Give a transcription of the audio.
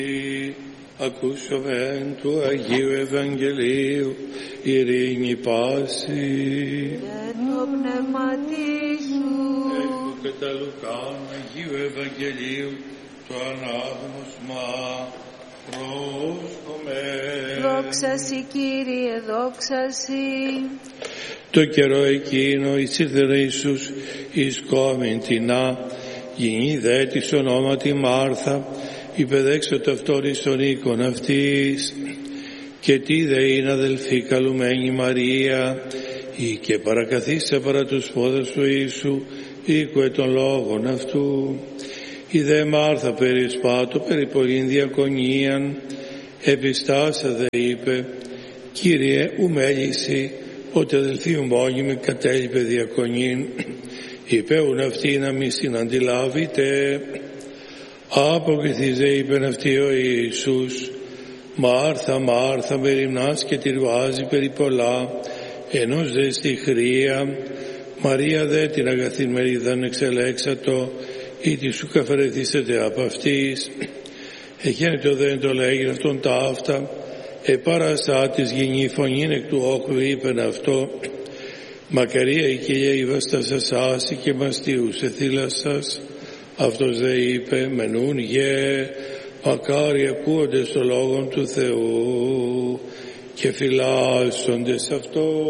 Ακούσομεν του Αγίου Ευαγγελίου, ειρήνη πάση. Και το πνευματί σου. Έχω και τα Λουκάν Αγίου Ευαγγελίου, το ανάγνωσμα πρόσκομεν. Δόξα σοι, Κύριε, δόξα σοι. Το καιρό εκείνο ήσυρθεν Ιησούς εις κόμην τεινά, γυνή δε της ονόματι Μάρθα, υπεδέξω αυτόν εις τον οίκον αυτής. Και τι δε είναι αδελφή καλουμένη Μαρία, ή και παρακαθίσε παρά τους πόδες του Ιησού, οίκουε των λόγων αυτού. Η δε Μάρθα περί σπάτου, περί πολλήν διακονίαν, επιστάσα δε είπε, Κύριε, ου μέληση, ότι αδελφή μου μόνιμη κατέλειπε διακονήν, είπεουν αυτοί να μη συναντιλάβετε. Αποκριθήζε είπεν αυτή ο Ιησούς, Μάρθα, Μάρθα, μεριμνάς και τυρβάζει περί πολλά, ενός δε στη χρία, Μαρία δε την αγαθήν μερίδαν εξελέξατο, ή τη σου καφερεθήσετε από αυτής. Εχένετο δεν το λέγει αυτόν τα αυτά, επάρασά της γυνή φωνήν εκ του όχλου είπεν αυτό, μακαρία η Κυρία η βαστάσας άση και μαστίους εθήλασας. Αυτός δε είπε, μενούν γε, μακάρι ακούοντες το λόγον του Θεού και φυλάσσοντες αυτό.